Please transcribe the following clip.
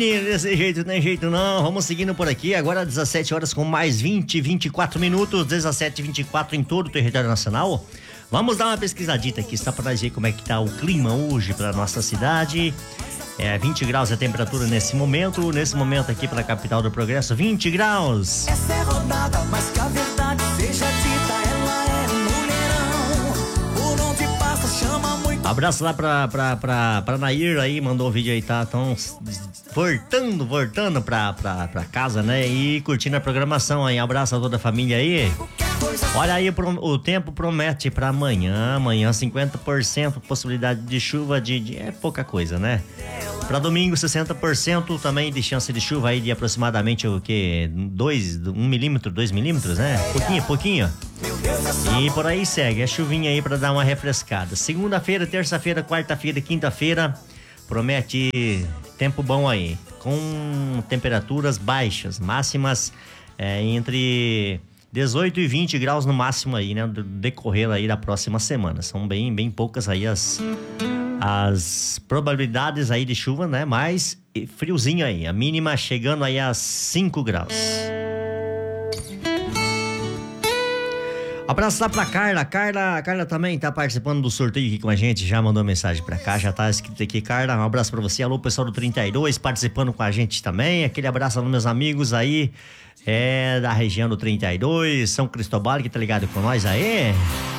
menino, desse jeito não tem jeito não. Vamos seguindo por aqui, agora 17 horas com mais 24 minutos, 17h24 em todo o território nacional. Vamos dar uma pesquisadita aqui, só pra ver como é que tá o clima hoje pra nossa cidade. 20 graus a temperatura nesse momento aqui pela capital do Progresso, 20 graus. Essa é rodada, mas que a verdade seja dita, ela é mulherão. Por onde passa, chama muito. Abraço lá pra Nair aí, mandou o vídeo aí, tá tão voltando pra casa, né? E curtindo a programação aí. Abraço a toda a família aí. Olha aí, o tempo promete pra amanhã 50% possibilidade de chuva, é pouca coisa, né? Pra domingo 60% também de chance de chuva aí de aproximadamente o que? 1 milímetro, 2 milímetros, né? Pouquinho. E por aí segue, a chuvinha aí pra dar uma refrescada. Segunda-feira, terça-feira, quarta-feira e quinta-feira promete tempo bom aí, com temperaturas baixas, máximas entre 18 e 20 graus no máximo aí, né? Do decorrer aí da próxima semana. São bem poucas aí as probabilidades aí de chuva, né? Mas friozinho aí, a mínima chegando aí a 5 graus. Abraço lá pra Carla. Carla também tá participando do sorteio aqui com a gente, já mandou mensagem pra cá, já tá escrito aqui. Carla, um abraço pra você. Alô, pessoal do 32 participando com a gente também. Aquele abraço aos meus amigos aí da região do 32, São Cristóbal, que tá ligado com nós aí.